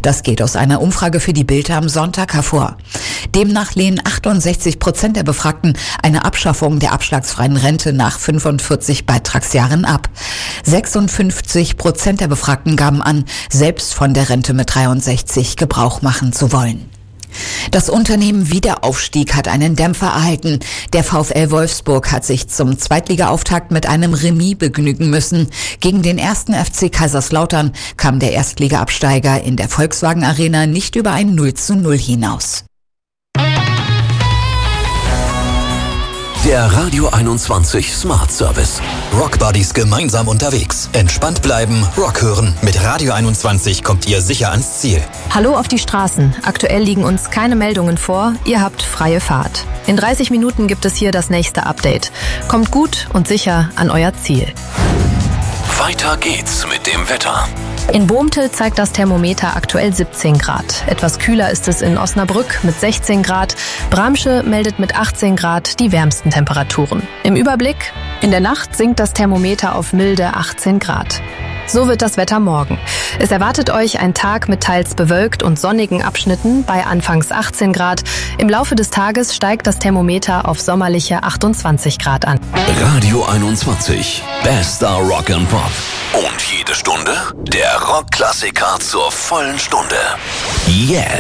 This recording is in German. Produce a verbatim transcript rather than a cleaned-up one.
Das geht aus einer Umfrage für die Bild am Sonntag hervor. Demnach lehnen achtundsechzig Prozent der Befragten eine Abschaffung der abschlagsfreien Rente nach fünfundvierzig Beitragsjahren ab. sechsundfünfzig Prozent der Befragten gaben an, selbst von der Rente mit dreiundsechzig Gebrauch machen zu wollen. Das Unternehmen Wiederaufstieg hat einen Dämpfer erhalten. Der VfL Wolfsburg hat sich zum Zweitligaauftakt mit einem Remis begnügen müssen. Gegen den ersten F C Kaiserslautern kam der Erstligaabsteiger in der Volkswagen Arena nicht über ein null zu null hinaus. Der Radio einundzwanzig Smart Service. Rock Buddies gemeinsam unterwegs. Entspannt bleiben, Rock hören. Mit Radio einundzwanzig kommt ihr sicher ans Ziel. Hallo auf die Straßen. Aktuell liegen uns keine Meldungen vor. Ihr habt freie Fahrt. In dreißig Minuten gibt es hier das nächste Update. Kommt gut und sicher an euer Ziel. Weiter geht's mit dem Wetter. In Bohmtel zeigt das Thermometer aktuell siebzehn Grad. Etwas kühler ist es in Osnabrück mit sechzehn Grad. Bramsche meldet mit achtzehn Grad die wärmsten Temperaturen. Im Überblick: in der Nacht sinkt das Thermometer auf milde achtzehn Grad. So wird das Wetter morgen. Es erwartet euch ein Tag mit teils bewölkt und sonnigen Abschnitten bei anfangs achtzehn Grad. Im Laufe des Tages steigt das Thermometer auf sommerliche achtundzwanzig Grad an. Radio einundzwanzig. Bester Rock and Pop. Und jede Stunde der Rockklassiker zur vollen Stunde. Jetzt.